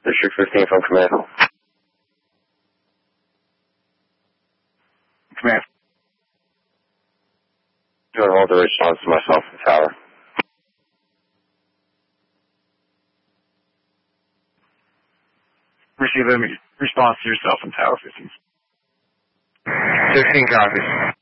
District 15 from command. Command. Doing all the response to myself in the tower. Receive a response to yourself in Tower 15. 16 copies.